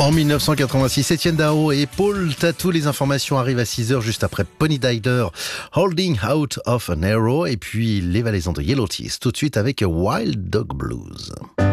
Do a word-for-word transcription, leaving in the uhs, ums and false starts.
En mille neuf cent quatre-vingt-six, Étienne Dao et Paul Tatou, les informations arrivent à six heures juste après Pony Dider, Holding Out of an Arrow, et puis les Valaisans de Yellow Teeth, tout de suite avec Wild Dog Blues.